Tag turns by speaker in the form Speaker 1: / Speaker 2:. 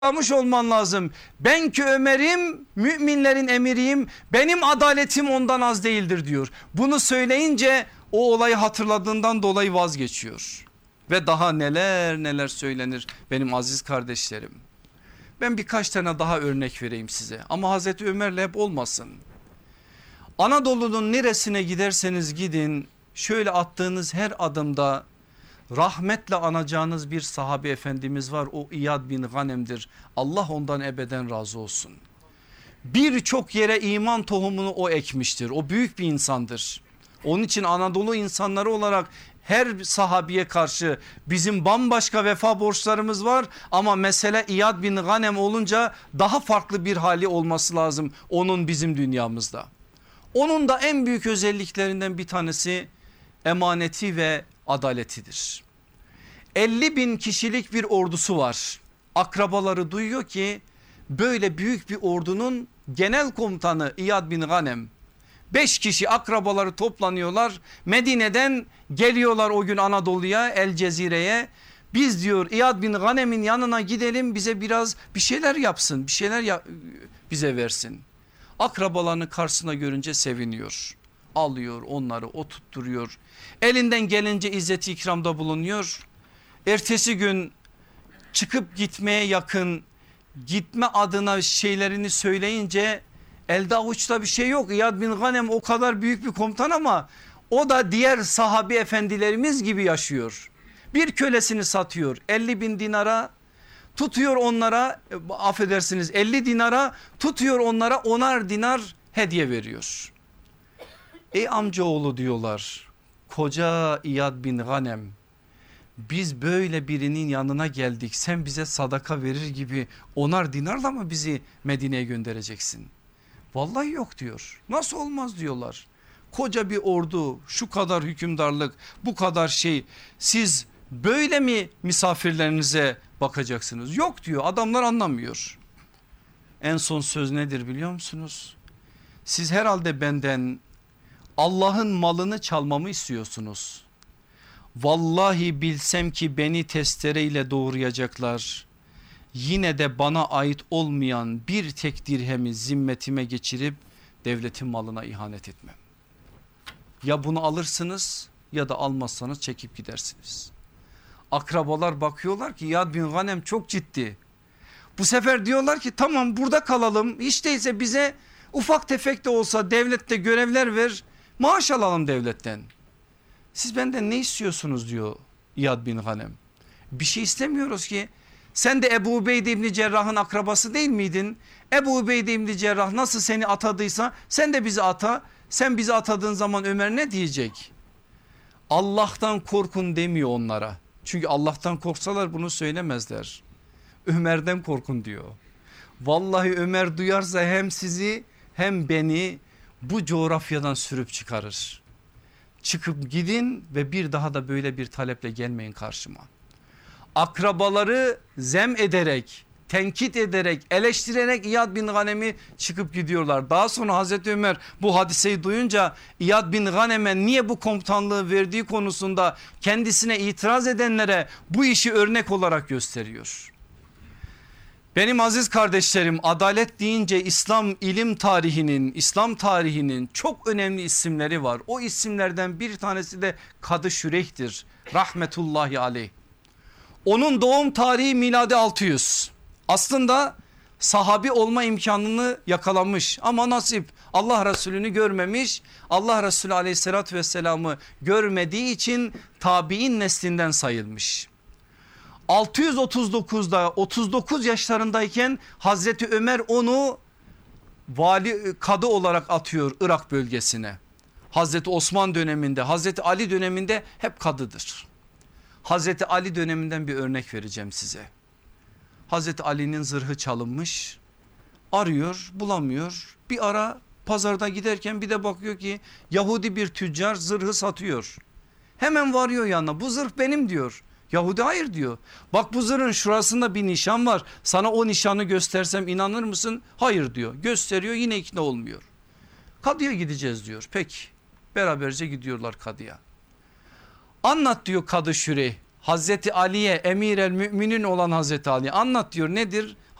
Speaker 1: anlamış olman lazım. Ben ki Ömer'im, müminlerin emiriyim, benim adaletim ondan az değildir diyor. Bunu söyleyince o olayı hatırladığından dolayı vazgeçiyor. Ve daha neler neler söylenir benim aziz kardeşlerim. Ben birkaç tane daha örnek vereyim size ama Hazreti Ömer'le hep olmasın. Anadolu'nun neresine giderseniz gidin, şöyle attığınız her adımda rahmetle anacağınız bir sahabe efendimiz var. O İyad bin Ghanem'dir. Allah ondan ebeden razı olsun. Birçok yere iman tohumunu o ekmiştir. O büyük bir insandır. Onun için Anadolu insanları olarak her sahabiye karşı bizim bambaşka vefa borçlarımız var. Ama mesele İyad bin Ghanem olunca daha farklı bir hali olması lazım onun bizim dünyamızda. Onun da en büyük özelliklerinden bir tanesi emaneti ve adaletidir. 50 bin kişilik bir ordusu var. Akrabaları duyuyor ki böyle büyük bir ordunun genel komutanı İyad bin Ghanem. 5 kişi akrabaları toplanıyorlar. Medine'den geliyorlar o gün Anadolu'ya, El Cezire'ye. Biz diyor İyad bin Ghanem'in yanına gidelim, bize biraz bir şeyler yapsın, bir şeyler bize versin. Akrabalarını karşısına görünce seviniyor. Alıyor onları, oturtturuyor. Elinden gelince izzeti ikramda bulunuyor. Ertesi gün çıkıp gitmeye yakın, gitme adına şeylerini söyleyince elde avuçta bir şey yok. İyad bin Ghanem o kadar büyük bir komutan ama o da diğer sahabi efendilerimiz gibi yaşıyor. Bir kölesini satıyor 50 bin dinara, tutuyor onlara, affedersiniz 50 dinara, tutuyor onlara 10'ar dinar hediye veriyor. Ey amcaoğlu diyorlar, koca İyad bin Ghanem, biz böyle birinin yanına geldik, sen bize sadaka verir gibi 10'ar dinarla mı bizi Medine'ye göndereceksin? Vallahi yok diyor. Nasıl olmaz diyorlar. Koca bir ordu, şu kadar hükümdarlık, bu kadar şey, siz böyle mi misafirlerinize bakacaksınız? Yok diyor, adamlar anlamıyor. En son söz nedir biliyor musunuz? Siz herhalde benden Allah'ın malını çalmamı istiyorsunuz. Vallahi bilsem ki beni testereyle doğrayacaklar. Yine de bana ait olmayan bir tek dirhemi zimmetime geçirip devletin malına ihanet etmem. Ya bunu alırsınız ya da almazsanız çekip gidersiniz. Akrabalar bakıyorlar ki İyad bin Ghanem çok ciddi. Bu sefer diyorlar ki tamam burada kalalım, hiç değilse bize ufak tefek de olsa devlette görevler ver, maaş alalım devletten. Siz benden ne istiyorsunuz diyor İyad bin Ghanem. Bir şey istemiyoruz ki. Sen de Ebu Ubeyde İbni Cerrah'ın akrabası değil miydin? Ebu Ubeyde İbni Cerrah nasıl seni atadıysa sen de bizi ata. Sen bizi atadığın zaman Ömer ne diyecek? Allah'tan korkun demiyor onlara. Çünkü Allah'tan korksalar bunu söylemezler. Ömer'den korkun diyor. Vallahi Ömer duyarsa hem sizi hem beni bu coğrafyadan sürüp çıkarır. Çıkıp gidin ve bir daha da böyle bir taleple gelmeyin karşıma. Akrabaları zem ederek, tenkit ederek, eleştirerek İyad bin Ghanem'i çıkıp gidiyorlar. Daha sonra Hazreti Ömer bu hadiseyi duyunca İyad bin Ghanem'e niye bu komutanlığı verdiği konusunda kendisine itiraz edenlere bu işi örnek olarak gösteriyor. Benim aziz kardeşlerim, adalet deyince İslam ilim tarihinin, İslam tarihinin çok önemli isimleri var. O isimlerden bir tanesi de Kadı Şüreyh'tir rahmetullahi aleyh. Onun doğum tarihi miladi 600. Aslında sahabi olma imkanını yakalamış ama nasip, Allah Resulü'nü görmemiş. Allah Resulü aleyhissalatü vesselam'ı görmediği için tabi'in neslinden sayılmış. 639'da 39 yaşlarındayken Hazreti Ömer onu vali kadı olarak atıyor Irak bölgesine. Hazreti Osman döneminde, Hazreti Ali döneminde hep kadıdır. Hazreti Ali döneminden bir örnek vereceğim size. Hazreti Ali'nin zırhı çalınmış, arıyor bulamıyor. Bir ara pazarda giderken bir de bakıyor ki Yahudi bir tüccar zırhı satıyor. Hemen varıyor yanına, bu zırh benim diyor. Yahudi hayır diyor. Bak bu zırhın şurasında bir nişan var, sana o nişanı göstersem inanır mısın? Hayır diyor. Gösteriyor, yine ikna olmuyor. Kadıya gideceğiz diyor. Peki, beraberce gidiyorlar kadıya. Anlat diyor Kadı Şüreyh. Hazreti Ali'ye, emir el müminin olan Hazreti Ali anlat diyor, nedir?